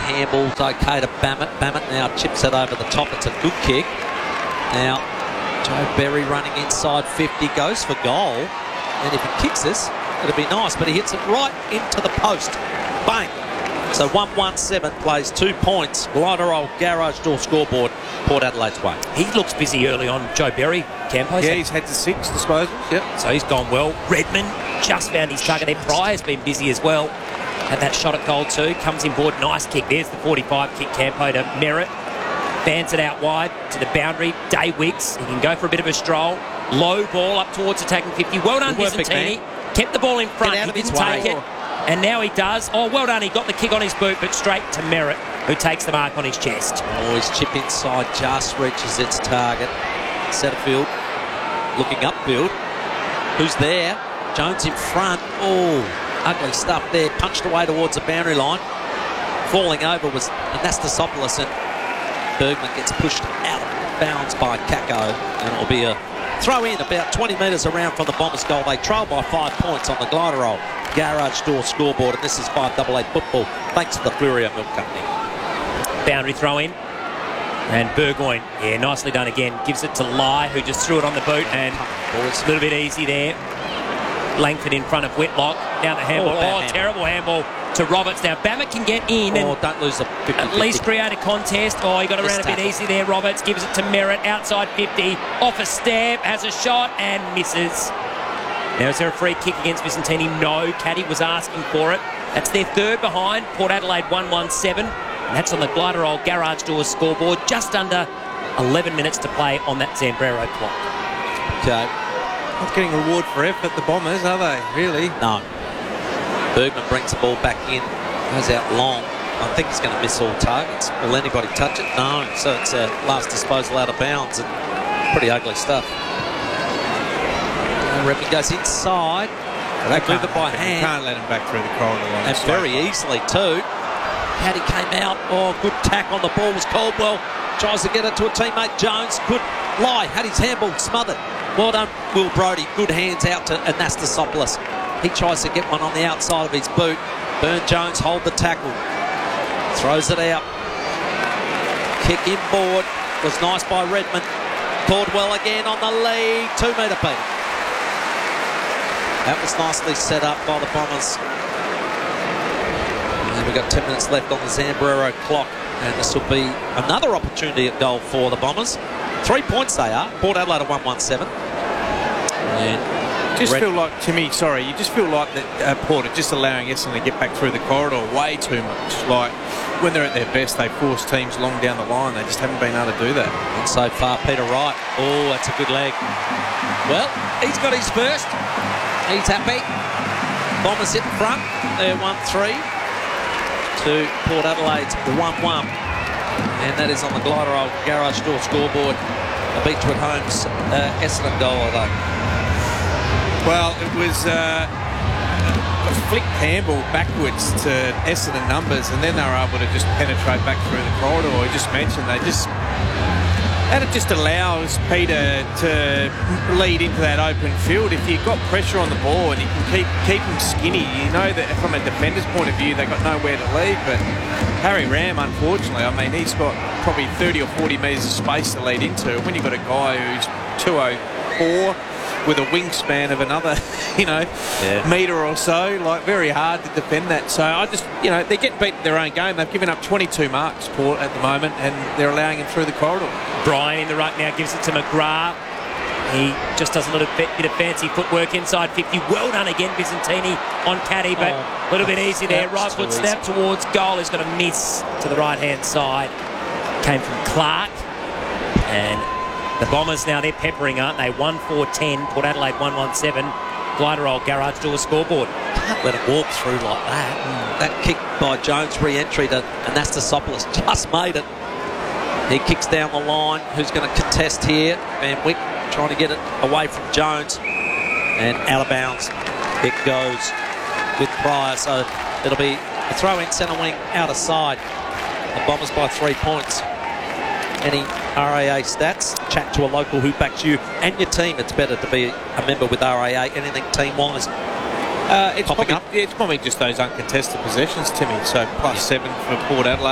handball's okay to Bammett. Bammett now chips it over the top. It's a good kick. Now, Joe Berry running inside 50, goes for goal. And if he kicks this, it'll be nice. But he hits it right into the post. Bang. So 1-1-7 plays 2 points. Gliderol Garage Door scoreboard, Port Adelaide's way. He looks busy early on, Joe Berry. Campo. Yeah, he's had to 6 disposals. Yep. So he's gone well. Redmond just found his target there. Pryor's been busy as well. Had that shot at goal too. Comes in board. Nice kick. There's the 45 kick. Campo to Merritt. Fans it out wide to the boundary. Day Wiggs. He can go for a bit of a stroll. Low ball up towards attacking 50. Well done, Vicentini. Kept the ball in front. He didn't take it. And now he does. Oh, well done. He got the kick on his boot, but straight to Merritt, who takes the mark on his chest. Oh, his chip inside just reaches its target. Setterfield looking upfield. Who's there? Jones in front. Oh, ugly stuff there. Punched away towards the boundary line. Falling over was Anastasopoulos, and Bergman gets pushed out of bounds by Kako, and it'll be a throw in about 20 metres around from the Bombers' goal. They trail by 5 points on the Gliderol Garage Door scoreboard, and this is 588 football, thanks to the Flurio Milk Company. Boundary throw in. And Burgoyne, yeah, nicely done again. Gives it to Lai, who just threw it on the boot, and a little bit easy there. Langford in front of Whitlock. Now the handball. Oh, terrible handball to Roberts. Now Bammett can get in and don't lose the 50, at least create a contest. Oh, he got around a bit easy there. Roberts gives it to Merritt outside 50. Off a stab, has a shot and misses. Now is there a free kick against Vicentini? No. Caddy was asking for it. That's their third behind. Port Adelaide 1-1-7. And that's on the Gliderol Garage Doors scoreboard. Just under 11 minutes to play on that Zambrero clock. Okay. Not getting reward for effort, the Bombers, are they? Really? No. Bergman brings the ball back in, goes out long. I think he's going to miss all targets. Will anybody touch it? No. So it's a last disposal out of bounds, and pretty ugly stuff. Redmond goes inside. They move it by hand. You can't let him back through the corridor line. And very easily too. Caddy came out. Oh, good tack on the ball was Caldwell. Tries to get it to a teammate. Jones. Good lie. Had his handball smothered. Well done, Will Brodie. Good hands out to Anastasopoulos. He tries to get one on the outside of his boot. Burne-Jones hold the tackle. Throws it out. Kick inboard. Was nice by Redmond. Caldwell again on the lead. 2 metre beat. That was nicely set up by the Bombers. And we've got 10 minutes left on the Zambrero clock. And this will be another opportunity at goal for the Bombers. 3 points they are. Port Adelaide at 1-1-7. And just feel like, Timmy, sorry, you just feel like that Port are just allowing Essendon to get back through the corridor way too much. Like, when they're at their best, they force teams long down the line. They just haven't been able to do that. And so far, Peter Wright. Oh, that's a good leg. Well, he's got his first. He's happy. Bombers hit in front. They're 1-3 to Port Adelaide's 1-1. And that is on the Gliderol Garage Door scoreboard. A Beechwood Homes Essendon goal, although. Well, it was a flick handball backwards to Essendon numbers, and then they were able to just penetrate back through the corridor. I just mentioned that it just allows Peter to lead into that open field. If you've got pressure on the ball and you can keep him skinny, you know that from a defender's point of view, they've got nowhere to lead. But Harry Ram, unfortunately, I mean, he's got probably 30 or 40 metres of space to lead into. When you've got a guy who's 204 with a wingspan of another, metre or so, like, very hard to defend that. So I just, they're getting beaten in their own game. They've given up 22 marks, Port, at the moment, and they're allowing him through the corridor. Brian in the ruck now gives it to McGrath. He just does a little bit of fancy footwork inside 50. Well done again, Vicentini on Caddy, but a little bit easy there. Right foot snap towards goal. He's got a miss to the right-hand side. Came from Clark. And the Bombers now, they're peppering, aren't they? 1-4-10. Port Adelaide 1-1-7. Gliderol Garage Door scoreboard. Can't let it walk through like that. That kick by Jones, re-entry to Anastasopoulos, just made it. He kicks down the line. Who's going to contest here? Van Wyck trying to get it away from Jones. And out of bounds it goes with Pryor. So it'll be a throw-in centre wing out of side. The Bombers by 3 points. Any RAA stats? Chat to a local who backs you and your team. It's better to be a member with RAA. Anything team-wise? It's probably just those uncontested possessions, Timmy. So +7 for Port Adelaide.